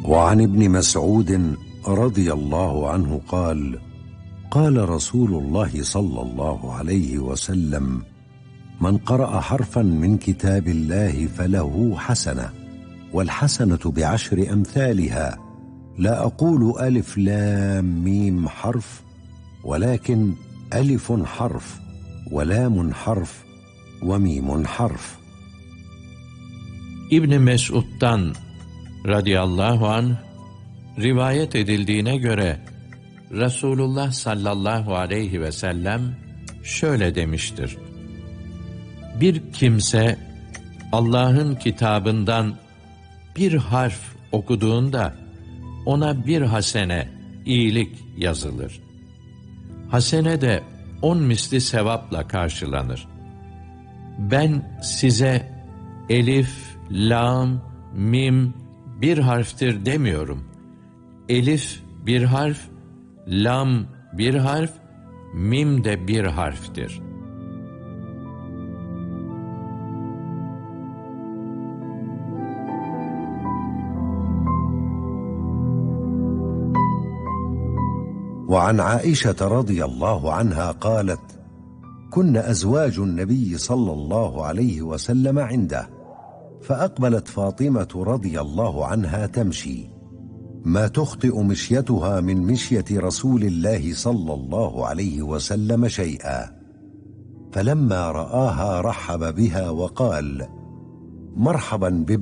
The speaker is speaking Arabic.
وعن ابن مسعود رضي الله عنه قال: قال رسول الله صلى الله عليه وسلم: من قرأ حرفا من كتاب الله فله حسنة، والحسنة بعشر أمثالها، لا أقول ألف لام ميم حرف، ولكن ألف حرف ولام حرف وميم حرف. İbn Mesud'dan radıyallahu anh rivayet edildiğine göre Resulullah sallallahu aleyhi ve sellem şöyle demiştir: bir kimse Allah'ın kitabından bir harf okuduğunda ona bir hasene, iyilik yazılır. Hasene de 10 misli sevapla karşılanır. Ben size elif, lam, mim bir harftir demiyorum. Elif bir harf, lam bir harf, mim de bir harftir. وعن عائشة رضي الله عنها قالت: كن أزواج النبي صلى الله عليه وسلم عنده، فأقبلت فاطمة رضي الله عنها تمشي، ما تخطئ مشيتها من مشية رسول الله صلى الله عليه وسلم شيئا، فلما رآها رحب بها وقال: مرحبا